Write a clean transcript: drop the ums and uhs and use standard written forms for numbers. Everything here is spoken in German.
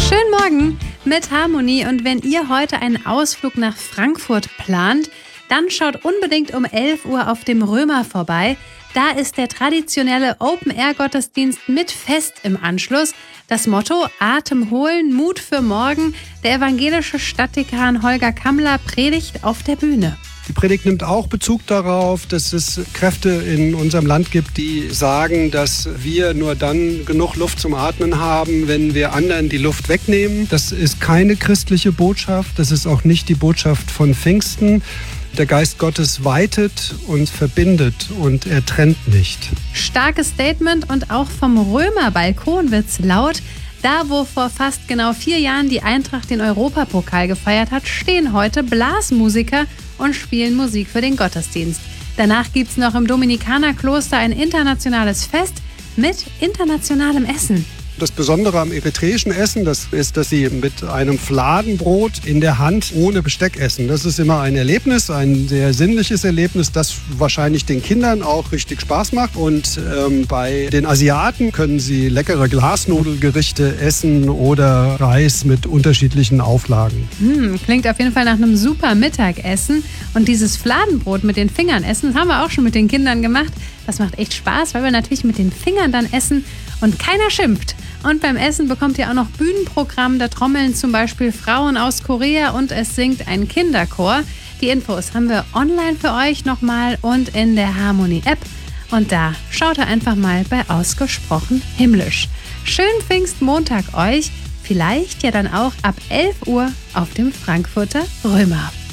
Schönen Morgen mit Harmonie, und wenn ihr heute einen Ausflug nach Frankfurt plant, dann schaut unbedingt um 11 Uhr auf dem Römer vorbei. Da ist der traditionelle Open-Air-Gottesdienst mit Fest im Anschluss. Das Motto: Atem holen, Mut für morgen. Der evangelische Stadtdekan Holger Kammler predigt auf der Bühne. Die Predigt nimmt auch Bezug darauf, dass es Kräfte in unserem Land gibt, die sagen, dass wir nur dann genug Luft zum Atmen haben, wenn wir anderen die Luft wegnehmen. Das ist keine christliche Botschaft, das ist auch nicht die Botschaft von Pfingsten. Der Geist Gottes weitet und verbindet und er trennt nicht. Starkes Statement, und auch vom Römer-Balkon wird's laut. Da, wo vor fast genau 4 Jahren die Eintracht den Europapokal gefeiert hat, stehen heute Blasmusiker und spielen Musik für den Gottesdienst. Danach gibt's noch im Dominikanerkloster ein internationales Fest mit internationalem Essen. Das Besondere am eritreischen Essen, das ist, dass sie mit einem Fladenbrot in der Hand ohne Besteck essen. Das ist immer ein Erlebnis, ein sehr sinnliches Erlebnis, das wahrscheinlich den Kindern auch richtig Spaß macht. Und bei den Asiaten können sie leckere Glasnudelgerichte essen oder Reis mit unterschiedlichen Auflagen. Klingt auf jeden Fall nach einem super Mittagessen. Und dieses Fladenbrot mit den Fingern essen, das haben wir auch schon mit den Kindern gemacht. Das macht echt Spaß, weil wir natürlich mit den Fingern dann essen und keiner schimpft. Und beim Essen bekommt ihr auch noch Bühnenprogramm. Da trommeln zum Beispiel Frauen aus Korea und es singt ein Kinderchor. Die Infos haben wir online für euch nochmal und in der Harmonie-App. Und da schaut ihr einfach mal bei Ausgesprochen Himmlisch. Schönen Pfingstmontag euch. Vielleicht ja dann auch ab 11 Uhr auf dem Frankfurter Römer.